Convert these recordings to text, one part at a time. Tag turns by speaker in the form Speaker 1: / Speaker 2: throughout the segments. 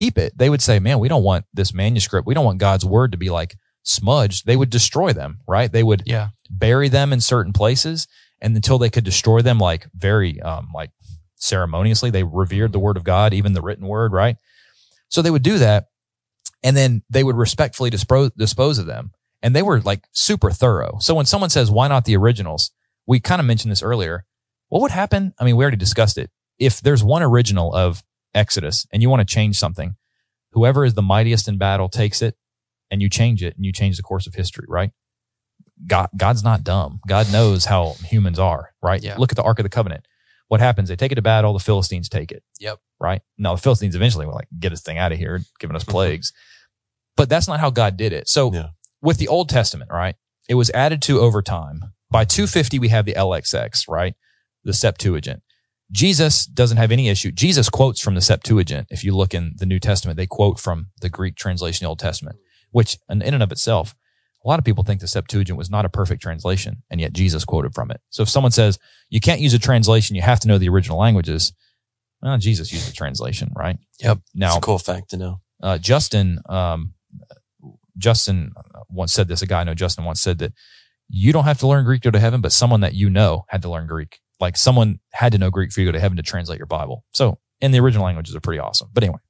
Speaker 1: keep it. They would say, man, we don't want this manuscript. We don't want God's word to be like smudged. They would destroy them, right? They would bury them in certain places, and until they could destroy them, like very like ceremoniously, they revered the word of God, even the written word, right? So they would do that, and then they would respectfully dispose of them. And they were like super thorough. So when someone says, why not the originals? We kind of mentioned this earlier. What would happen? I mean, we already discussed it. If there's one original of Exodus and you want to change something, whoever is the mightiest in battle takes it, and you change it, and you change the course of history, right? God's not dumb. God knows how humans are, right?
Speaker 2: Yeah.
Speaker 1: Look at the Ark of the Covenant. What happens? They take it to battle. The Philistines take it.
Speaker 2: Yep.
Speaker 1: Right? Now, the Philistines eventually were like, get this thing out of here, giving us plagues. But that's not how God did it. So with the Old Testament, right, it was added to over time. By 250, we have the LXX, right? The Septuagint. Jesus doesn't have any issue. Jesus quotes from the Septuagint. If you look in the New Testament, they quote from the Greek translation of the Old Testament, which in and of itself, a lot of people think the Septuagint was not a perfect translation, and yet Jesus quoted from it. So if someone says, you can't use a translation, you have to know the original languages, well, Jesus used the translation, right?
Speaker 3: Yep.
Speaker 1: Now,
Speaker 3: it's a cool fact to know.
Speaker 1: Justin once said this, a guy I know, Justin, once said that you don't have to learn Greek to go to heaven, but someone that you know had to learn Greek. Like someone had to know Greek for you to go to heaven to translate your Bible. So, and the original languages are pretty awesome. But anyway,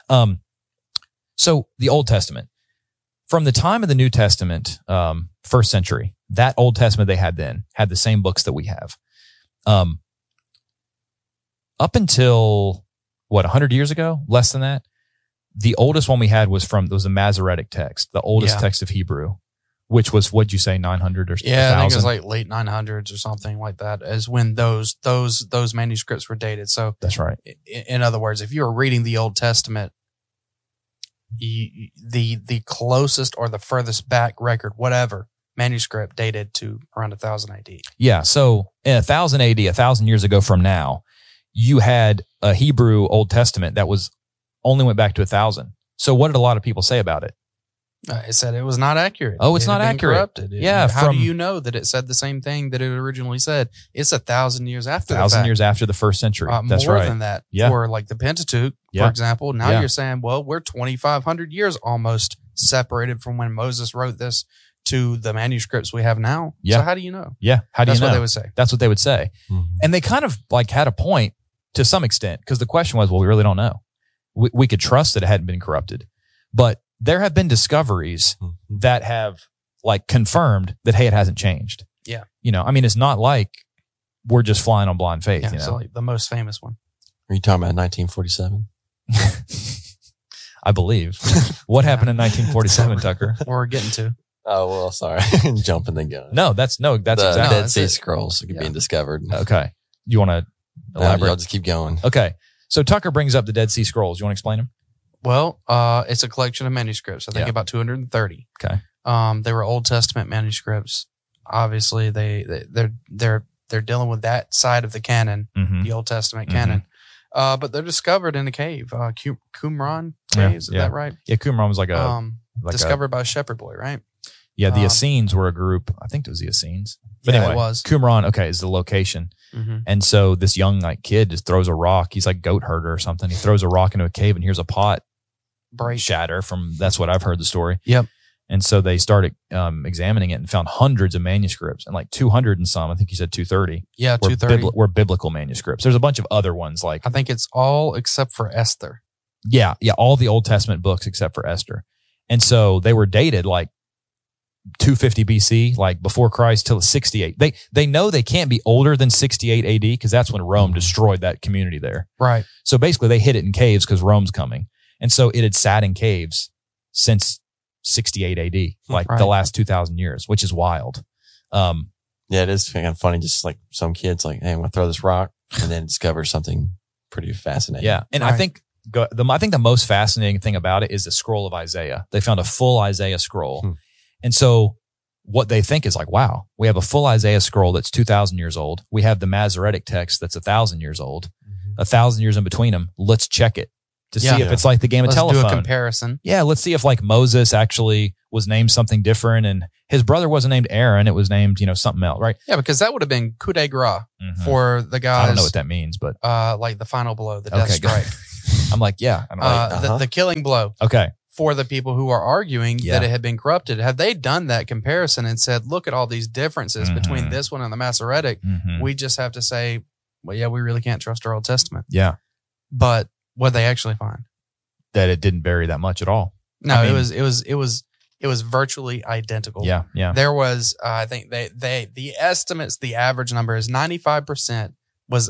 Speaker 1: so the Old Testament. From the time of the New Testament, first century, that Old Testament they had then had the same books that we have. Up until, 100 years ago? Less than that? The oldest one we had was the Masoretic text, the oldest text of Hebrew, which was, what'd you say, 900 or 1,000?
Speaker 2: Yeah, I think it was like late 900s or something like that, as when those manuscripts were dated. So
Speaker 1: that's right.
Speaker 2: In other words, if you were reading the Old Testament, the closest or the furthest back record, whatever, manuscript dated to around 1000 AD.
Speaker 1: Yeah, so in 1000 AD, 1,000 years ago from now, you had a Hebrew Old Testament that was only went back to 1,000. So what did a lot of people say about it?
Speaker 2: It said it was not accurate.
Speaker 1: Oh, it's not accurate.
Speaker 2: Corrupted.
Speaker 1: Yeah.
Speaker 2: How do you know that it said the same thing that it originally said? It's 1,000 years after.
Speaker 1: 1,000 years after the first century. That's
Speaker 2: more
Speaker 1: right.
Speaker 2: than that. Yeah. For like the Pentateuch, for example. Now you're saying, well, we're 2,500 years almost separated from when Moses wrote this to the manuscripts we have now. Yeah. So how do you know?
Speaker 1: Yeah. How do you know?
Speaker 2: That's what they would say.
Speaker 1: That's what they would say. Mm-hmm. And they kind of like had a point to some extent, because the question was, well, we really don't know. We could trust that it hadn't been corrupted, but there have been discoveries that have like confirmed that, hey, it hasn't changed.
Speaker 2: Yeah.
Speaker 1: You know, I mean, it's not like we're just flying on blind faith.
Speaker 2: Yeah,
Speaker 1: you know?
Speaker 2: So like the most famous one.
Speaker 3: Are you talking about 1947?
Speaker 1: I believe. What happened in 1947, Tucker?
Speaker 2: We're getting to.
Speaker 3: Oh, well, sorry. Jumping the gun.
Speaker 1: No, that's
Speaker 3: the
Speaker 1: exactly.
Speaker 3: Dead Sea Scrolls being discovered.
Speaker 1: Okay. You want to elaborate?
Speaker 3: I'll just keep going.
Speaker 1: Okay. So Tucker brings up the Dead Sea Scrolls. You want to explain them?
Speaker 2: Well, it's a collection of manuscripts. I think about 230.
Speaker 1: Okay.
Speaker 2: They were Old Testament manuscripts. Obviously, they're dealing with that side of the canon, the Old Testament canon. But they're discovered in a cave, Qumran caves. Is that right?
Speaker 1: Yeah, Qumran was like a
Speaker 2: discovered by a shepherd boy, right?
Speaker 1: Yeah, the Essenes were a group. I think it was the Essenes. But
Speaker 2: yeah,
Speaker 1: anyway,
Speaker 2: it was.
Speaker 1: Qumran, okay, is the location. Mm-hmm. And so this young kid just throws a rock. He's like goat herder or something. He throws a rock into a cave and here's a pot
Speaker 2: break
Speaker 1: shatter that's what I've heard the story.
Speaker 2: Yep.
Speaker 1: And so they started examining it and found hundreds of manuscripts, and like 200 and some, I think you said 230.
Speaker 2: Yeah, 230.
Speaker 1: Were biblical manuscripts. There's a bunch of other ones like.
Speaker 2: I think it's all except for Esther.
Speaker 1: Yeah, all the Old Testament books except for Esther. And so they were dated like 250 BC, like before Christ, till 68. They know they can't be older than 68 AD because that's when Rome destroyed that community there.
Speaker 2: Right.
Speaker 1: So basically they hid it in caves because Rome's coming. And so it had sat in caves since 68 AD, like the last 2,000 years, which is wild.
Speaker 3: Yeah, it is kind of funny. Just like some kids like, hey, I'm going to throw this rock and then discover something pretty fascinating.
Speaker 1: Yeah. And I think the most fascinating thing about it is the scroll of Isaiah. They found a full Isaiah scroll. And so what they think is like, wow, we have a full Isaiah scroll that's 2,000 years old. We have the Masoretic text that's 1,000 years old, 1,000 years in between them. Let's check it to see if it's like the game of telephone.
Speaker 2: Let's do a comparison.
Speaker 1: Yeah, let's see if like Moses actually was named something different and his brother wasn't named Aaron. It was named, something else, right?
Speaker 2: Yeah, because that would have been coup de grace for the guys.
Speaker 1: I don't know what that means, but.
Speaker 2: Like the final blow, the death strike.
Speaker 1: I'm like, yeah. I'm like,
Speaker 2: the killing blow.
Speaker 1: Okay.
Speaker 2: For the people who are arguing that it had been corrupted. Have they done that comparison and said, look at all these differences between this one and the Masoretic? We just have to say, well, yeah, we really can't trust our Old Testament.
Speaker 1: Yeah.
Speaker 2: But what they actually find? That
Speaker 1: it didn't vary that much at all.
Speaker 2: No, I mean, it was virtually identical.
Speaker 1: Yeah. Yeah.
Speaker 2: There was, I think the estimates, the average number is 95% was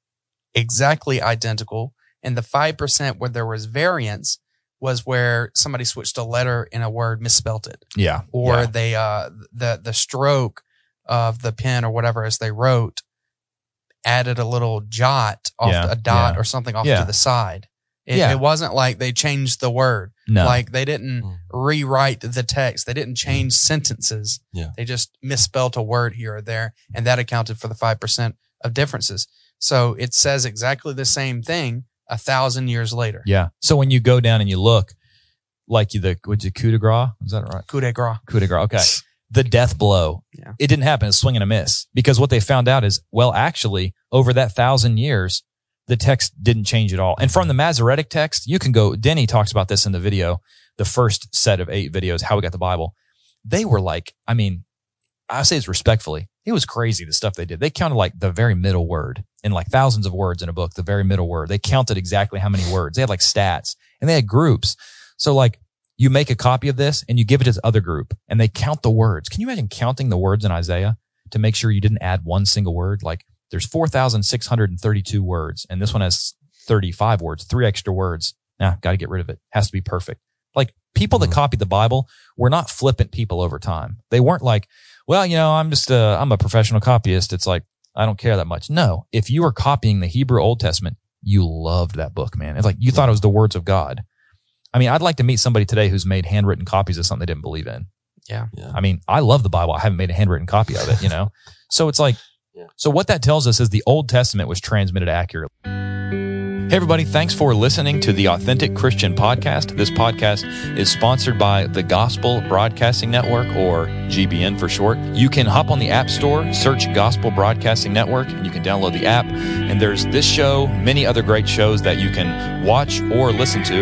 Speaker 2: exactly identical. And the 5% where there was variance was where somebody switched a letter in a word, misspelt it.
Speaker 1: Yeah.
Speaker 2: Or they, the stroke of the pen or whatever as they wrote added a little jot off a dot or something off to the side. It wasn't like they changed the word.
Speaker 1: No.
Speaker 2: Like they didn't rewrite the text. They didn't change sentences.
Speaker 3: Yeah.
Speaker 2: They just misspelt a word here or there. And that accounted for the 5% of differences. So it says exactly the same thing 1,000 years later.
Speaker 1: Yeah. So when you go down and you look, like what's it, coup de grace? Is that right?
Speaker 2: Coup de grace.
Speaker 1: Coup de grace. Okay. The death blow.
Speaker 2: Yeah.
Speaker 1: It didn't happen. It's swing and a miss. Because what they found out is, well, actually, over that 1,000 years, the text didn't change at all. And from the Masoretic text, you can go, Denny talks about this in the video, the first set of 8 videos, how we got the Bible. They were like, I mean, I say this respectfully, it was crazy the stuff they did. They counted like the very middle word in like thousands of words in a book, the very middle word. They counted exactly how many words. They had like stats and they had groups. So like you make a copy of this and you give it to the other group and they count the words. Can you imagine counting the words in Isaiah to make sure you didn't add one single word? Like there's 4,632 words and this one has 35 words, 3 extra words. Nah, got to get rid of it. Has to be perfect. Like people that copied the Bible were not flippant people over time. They weren't like, well, you know, I'm a professional copyist. It's like, I don't care that much. No, if you were copying the Hebrew Old Testament, you loved that book, man. It's like you thought it was the words of God. I mean, I'd like to meet somebody today who's made handwritten copies of something they didn't believe in.
Speaker 2: Yeah.
Speaker 1: I mean, I love the Bible. I haven't made a handwritten copy of it, you know? So it's like, so what that tells us is the Old Testament was transmitted accurately. Hey, everybody. Thanks for listening to the Authentic Christian Podcast. This podcast is sponsored by the Gospel Broadcasting Network, or GBN for short. You can hop on the App Store, search Gospel Broadcasting Network, and you can download the app. And there's this show, many other great shows that you can watch or listen to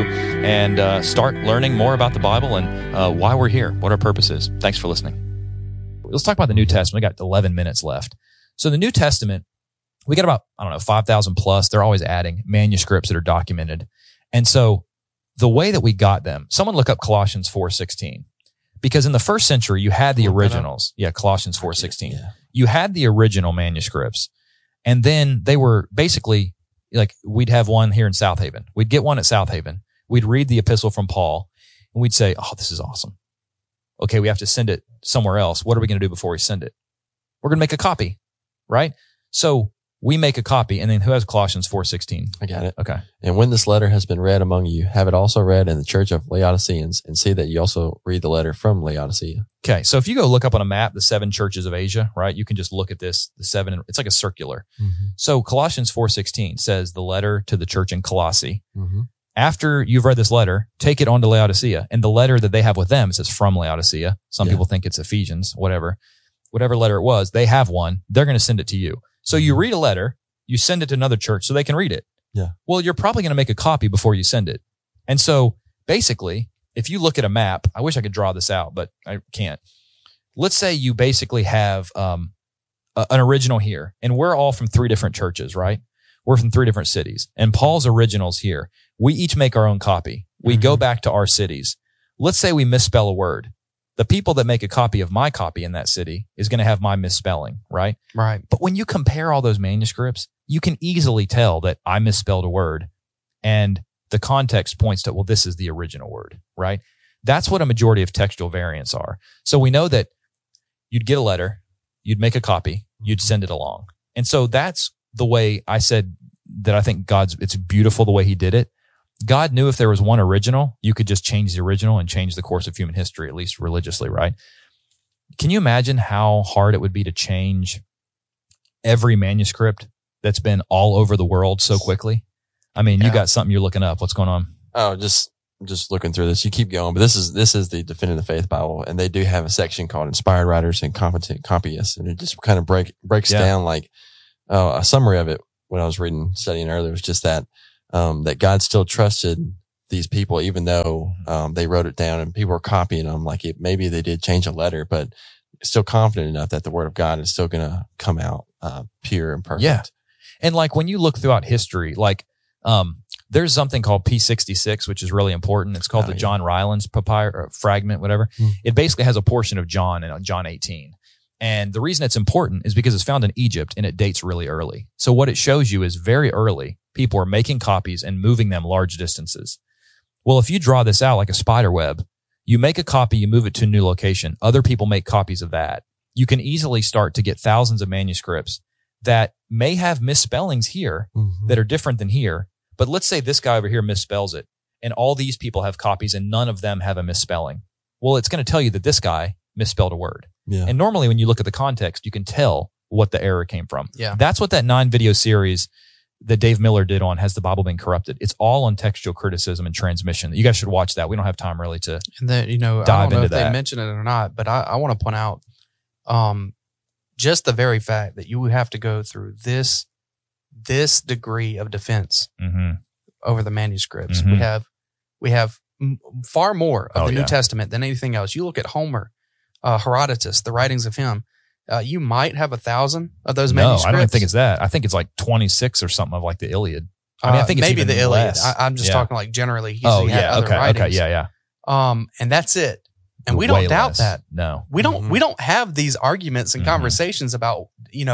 Speaker 1: and start learning more about the Bible and why we're here, what our purpose is. Thanks for listening. Let's talk about the New Testament. We got 11 minutes left. So the New Testament, we got about, 5,000 plus. They're always adding manuscripts that are documented. And so the way that we got them, someone look up Colossians 4:16, because in the first century, you had the originals. Yeah, Colossians 4:16. Yeah. You had the original manuscripts. And then they were basically like, we'd have one here in South Haven. We'd get one at South Haven. We'd read the epistle from Paul and we'd say, oh, this is awesome. Okay, we have to send it somewhere else. What are we going to do before we send it? We're going to make a copy, right? So we make a copy, and then who has Colossians 4:16?
Speaker 3: I got it.
Speaker 1: Okay.
Speaker 3: And when this letter has been read among you, have it also read in the church of Laodiceans, and see that you also read the letter from Laodicea.
Speaker 1: Okay. So if you go look up on a map, the 7 churches of Asia, right? You can just look at this, the 7, it's like a circular. Mm-hmm. So Colossians 4:16 says the letter to the church in Colossae. Mm-hmm. After you've read this letter, take it on to Laodicea. And the letter that they have with them, it says from Laodicea. Some people think it's Ephesians, whatever letter it was, they have one. They're going to send it to you. So you read a letter, you send it to another church so they can read it.
Speaker 3: Yeah.
Speaker 1: Well, you're probably going to make a copy before you send it. And so basically, if you look at a map, I wish I could draw this out, but I can't. Let's say you basically have an original here, and we're all from 3 different churches, right? We're from 3 different cities, and Paul's original's here. We each make our own copy. We go back to our cities. Let's say we misspell a word. The people that make a copy of my copy in that city is going to have my misspelling, right?
Speaker 2: Right.
Speaker 1: But when you compare all those manuscripts, you can easily tell that I misspelled a word and the context points to, well, this is the original word, right? That's what a majority of textual variants are. So we know that you'd get a letter, you'd make a copy, you'd send it along. And so that's the way I said that I think it's beautiful the way he did it. God knew if there was one original, you could just change the original and change the course of human history, at least religiously, right? Can you imagine how hard it would be to change every manuscript that's been all over the world so quickly? I mean, you got something you're looking up. What's going on?
Speaker 3: Oh, just looking through this. You keep going, but this is the Defending the Faith Bible, and they do have a section called Inspired Writers and Competent Copyists, and it just kind of breaks down like a summary of it. When I was studying earlier, was just that that God still trusted these people, even though they wrote it down and people were copying them. Like maybe they did change a letter, but still confident enough that the word of God is still going to come out pure and perfect.
Speaker 1: Yeah. And like when you look throughout history, like there's something called P66, which is really important. It's called the John Rylands fragment, whatever. It basically has a portion of John in John 18. And the reason it's important is because it's found in Egypt and it dates really early. So what it shows you is very early, people are making copies and moving them large distances. Well, if you draw this out like a spider web, you make a copy, you move it to a new location. Other people make copies of that. You can easily start to get thousands of manuscripts that may have misspellings here that are different than here. But let's say this guy over here misspells it and all these people have copies and none of them have a misspelling. Well, it's going to tell you that this guy misspelled a word. Yeah. And normally when you look at the context, you can tell what the error came from. Yeah. That's what that 9-video series that Dave Miller did on Has the Bible Been Corrupted? It's all on textual criticism and transmission. You guys should watch that. We don't have time really to
Speaker 2: and then,
Speaker 1: dive
Speaker 2: I don't know
Speaker 1: into
Speaker 2: if
Speaker 1: that.
Speaker 2: They mentioned it or not, but I want to point out just the very fact that you have to go through this degree of defense over the manuscripts. We have far more of the New Testament than anything else. You look at Homer, Herodotus, the writings of him. You might have 1,000 of those manuscripts.
Speaker 1: No, I don't even think it's that. I think it's like 26 or something of like the Iliad. I mean, I think it's
Speaker 2: maybe
Speaker 1: even
Speaker 2: the Iliad.
Speaker 1: less.
Speaker 2: I'm just talking like generally. He had other writings.
Speaker 1: Okay, yeah.
Speaker 2: And that's it. And we don't doubt that.
Speaker 1: No,
Speaker 2: we don't have these arguments and conversations about,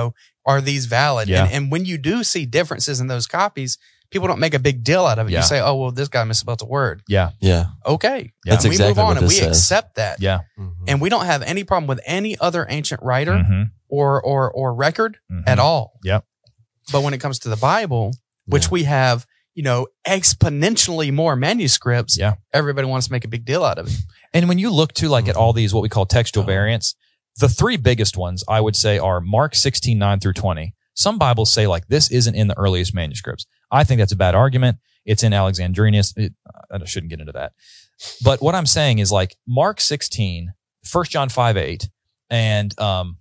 Speaker 2: are these valid?
Speaker 1: Yeah.
Speaker 2: And when you do see differences in those copies, people don't make a big deal out of it.
Speaker 1: Yeah.
Speaker 2: You say, oh, well, this guy misspelled a word.
Speaker 1: Yeah.
Speaker 2: Okay.
Speaker 1: Yeah.
Speaker 3: That's exactly
Speaker 2: we move on
Speaker 3: what
Speaker 2: and
Speaker 3: this
Speaker 2: we
Speaker 3: says.
Speaker 2: accept that.
Speaker 1: Yeah.
Speaker 2: And we don't have any problem with any other ancient writer or record at all.
Speaker 1: Yep.
Speaker 2: But when it comes to the Bible, which we have, exponentially more manuscripts, everybody wants to make a big deal out of it.
Speaker 1: And when you look to like at all these, what we call textual variants, the three biggest ones I would say are Mark 16:9 through 20. Some Bibles say like this isn't in the earliest manuscripts. I think that's a bad argument. It's in Alexandrinus. I shouldn't get into that. But what I'm saying is like Mark 16, 1 John 5:8, and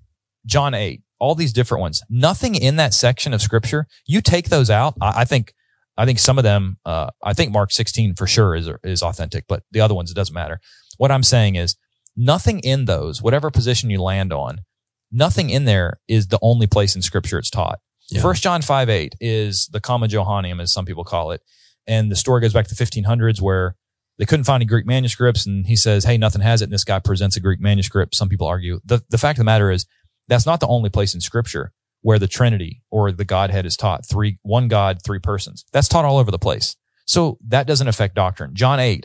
Speaker 1: John 8, all these different ones. Nothing in that section of scripture, you take those out. I think some of them, I think Mark 16 for sure is authentic, but the other ones, it doesn't matter. What I'm saying is nothing in those, whatever position you land on, nothing in there is the only place in scripture it's taught. 1 John 5:8 is the Comma Johanneum, as some people call it. And the story goes back to the 1500s where they couldn't find any Greek manuscripts. And he says, hey, nothing has it. And this guy presents a Greek manuscript. Some people argue. The fact of the matter is that's not the only place in scripture where the Trinity or the Godhead is taught. One God, three persons. That's taught all over the place. So that doesn't affect doctrine. John 8,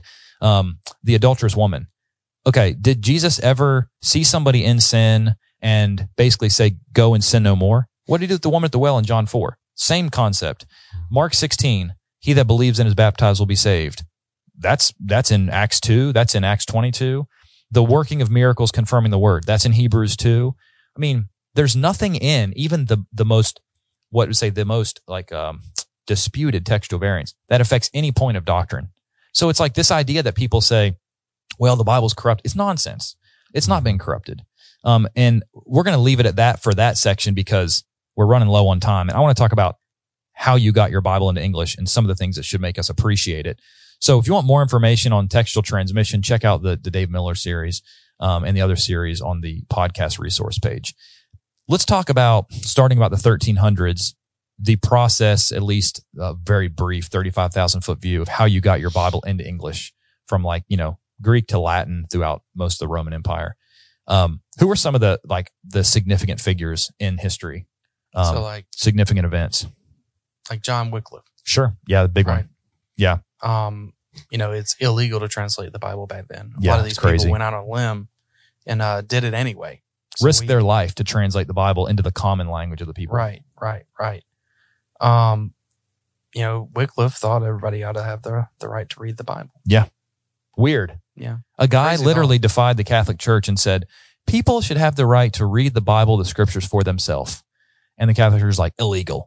Speaker 1: the adulterous woman. Okay, did Jesus ever see somebody in sin and basically say, go and sin no more? What did he do with the woman at the well in John 4? Same concept. Mark 16, he that believes and is baptized will be saved. That's in Acts 2. That's in Acts 22. The working of miracles confirming the word. That's in Hebrews 2. I mean, there's nothing in even the most, the most like disputed textual variants that affects any point of doctrine. So it's like this idea that people say, well, the Bible's corrupt. It's nonsense. It's not been corrupted. And we're going to leave it at that for that section because we're running low on time. And I want to talk about how you got your Bible into English and some of the things that should make us appreciate it. So if you want more information on textual transmission, check out the Dave Miller series and the other series on the podcast resource page. Let's talk about, starting about the 1300s, the process, at least a very brief 35,000 foot view of how you got your Bible into English from Greek to Latin throughout most of the Roman Empire. Who were some of the significant figures in history? Significant events.
Speaker 2: Like John Wycliffe.
Speaker 1: Sure. Yeah, the big one. Yeah.
Speaker 2: It's illegal to translate the Bible back then. A
Speaker 1: Yeah,
Speaker 2: lot of these
Speaker 1: it's crazy.
Speaker 2: people went out on a limb and did it anyway. So
Speaker 1: Risk their life to translate the Bible into the common language of the people.
Speaker 2: Right. Wycliffe thought everybody ought to have the right to read the Bible.
Speaker 1: Yeah. Weird.
Speaker 2: Yeah.
Speaker 1: A guy
Speaker 2: Crazy
Speaker 1: literally defied the Catholic Church and said, people should have the right to read the Bible, the scriptures for themselves. And the Catholic Church is like, illegal.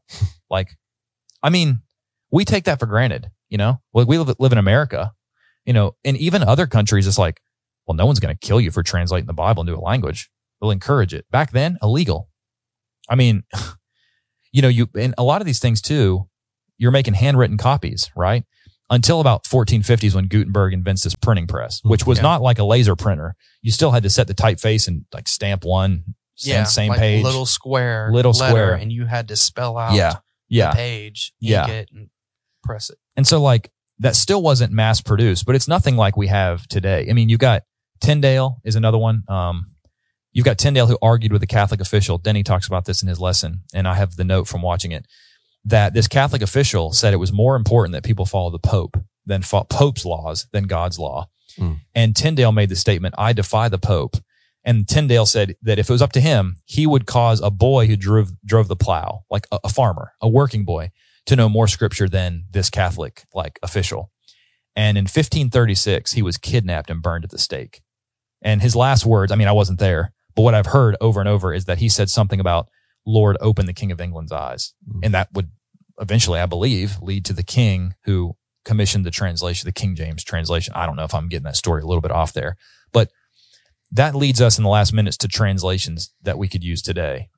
Speaker 1: We take that for granted, we live in America, and even other countries, it's like, well, no one's going to kill you for translating the Bible into a language. They'll encourage it. Back then, illegal. And a lot of these things too, you're making handwritten copies, right? Until about 1450s when Gutenberg invents this printing press, which was not like a laser printer. You still had to set the typeface and like stamp one, same
Speaker 2: like
Speaker 1: page.
Speaker 2: Little square. And you had to spell out the page, ink it, and press it.
Speaker 1: And so like that still wasn't mass produced, but it's nothing like we have today. I mean, you've got Tyndale is another one. You've got Tyndale who argued with a Catholic official. Denny talks about this in his lesson, and I have the note from watching it, that this Catholic official said it was more important that people follow the Pope than Pope's laws than God's law. And Tyndale made the statement, I defy the Pope. And Tyndale said that if it was up to him, he would cause a boy who drove the plow, like a farmer, a working boy, to know more scripture than this Catholic like official. And in 1536, he was kidnapped and burned at the stake. And his last words, I mean, I wasn't there, but what I've heard over and over is that he said something about, Lord, open the King of England's eyes. And that would eventually, I believe, lead to the king who commissioned the translation, the King James translation. I don't know if I'm getting that story a little bit off there, but that leads us in the last minutes to translations that we could use today.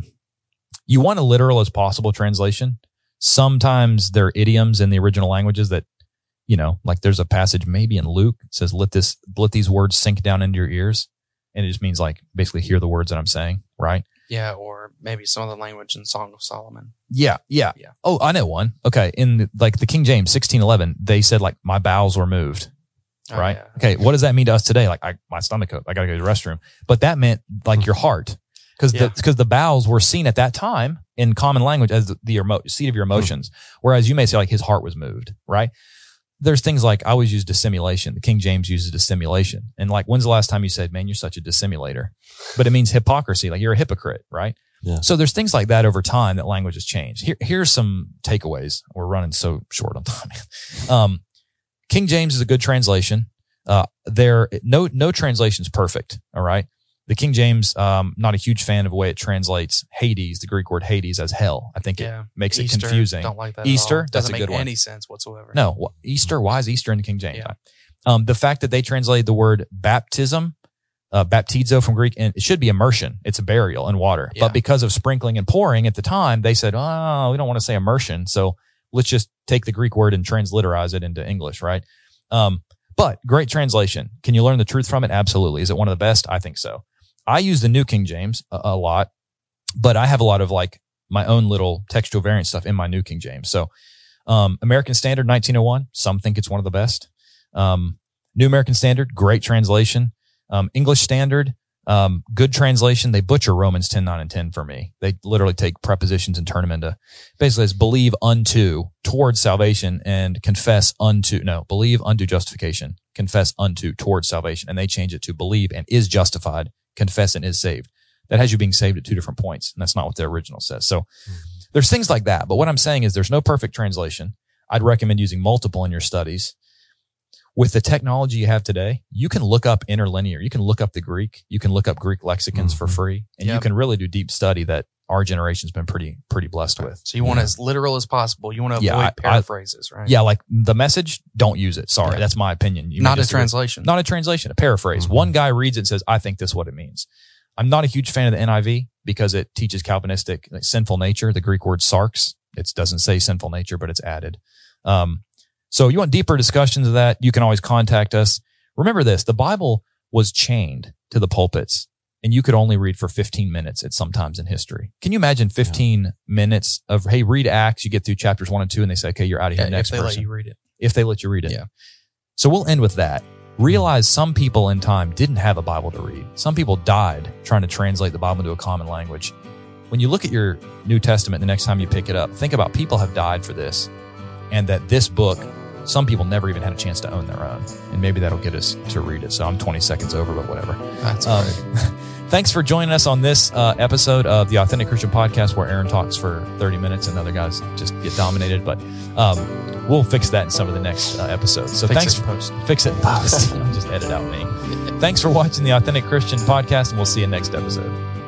Speaker 1: You want a literal as possible translation. Sometimes there are idioms in the original languages that, you know, like there's a passage maybe in Luke that says, let these words sink down into your ears. And it just means like basically hear the words that I'm saying, right?
Speaker 2: Yeah, or maybe some of the language in Song of Solomon.
Speaker 1: Yeah. Oh, I know one. Okay, in like the King James 1611, they said like my bowels were moved, right? Yeah. Okay, what does that mean to us today? Like my stomach, I got to go to the restroom. But that meant like your heart, because the bowels were seen at that time in common language as the seat of your emotions. Whereas you may say like his heart was moved, right? There's things like I always use dissimulation. The King James uses dissimulation. And like, when's the last time you said, man, you're such a dissimulator? But it means hypocrisy. Like you're a hypocrite, right? Yeah. So there's things like that over time that language has changed. Here's some takeaways. We're running so short on time. King James is a good translation. No translation's perfect. All right. The King James, not a huge fan of the way it translates Hades, the Greek word Hades, as hell. I think it makes it confusing.
Speaker 2: Don't like that.
Speaker 1: Easter, that's a good one.
Speaker 2: Doesn't make any sense whatsoever.
Speaker 1: No, Easter. Why is Easter in the King James? Yeah. The fact that they translated the word baptism, baptizo from Greek, and it should be immersion. It's a burial in water. Yeah. But because of sprinkling and pouring at the time, they said, oh, we don't want to say immersion. So let's just take the Greek word and transliterate it into English, right? But great translation. Can you learn the truth from it? Absolutely. Is it one of the best? I think so. I use the New King James a lot, but I have a lot of like my own little textual variant stuff in my New King James. So, American Standard 1901, some think it's one of the best. New American Standard, great translation. English Standard, good translation. They butcher Romans 10, 9, and 10 for me. They literally take prepositions and turn them into basically it's believe unto towards salvation and believe unto justification, confess unto towards salvation. And they change it to believe and is justified, confess and is saved. That has you being saved at two different points. And that's not what the original says. So there's things like that. But what I'm saying is there's no perfect translation. I'd recommend using multiple in your studies. With the technology you have today, you can look up interlinear. You can look up the Greek. You can look up Greek lexicons for free. And you can really do deep study that our generation's been pretty blessed with.
Speaker 2: So you want as literal as possible. You want to avoid paraphrases, right?
Speaker 1: Yeah, like the Message, don't use it. Sorry, that's my opinion.
Speaker 2: Not a translation.
Speaker 1: Not a translation, a paraphrase. One guy reads it and says, I think this is what it means. I'm not a huge fan of the NIV because it teaches Calvinistic sinful nature. The Greek word sarx, it doesn't say sinful nature, but it's added. So you want deeper discussions of that, you can always contact us. Remember this, the Bible was chained to the pulpits and you could only read for 15 minutes at some times in history. Can you imagine 15 minutes of, hey, read Acts, you get through chapters 1 and 2 and they say, okay, you're out of here next person.
Speaker 2: If they let you read it.
Speaker 1: If they let you read it. Yeah. So we'll end with that. Realize some people in time didn't have a Bible to read. Some people died trying to translate the Bible into a common language. When you look at your New Testament the next time you pick it up, think about people have died for this and that this book, some people never even had a chance to own their own. And maybe that'll get us to read it. So I'm 20 seconds over, but whatever.
Speaker 2: That's all right.
Speaker 1: Thanks for joining us on this episode of the Authentic Christian Podcast where Aaron talks for 30 minutes and other guys just get dominated. But we'll fix that in some of the next episodes. So
Speaker 2: fix
Speaker 1: it in post. Just edit out me. Thanks for watching the Authentic Christian Podcast and we'll see you next episode.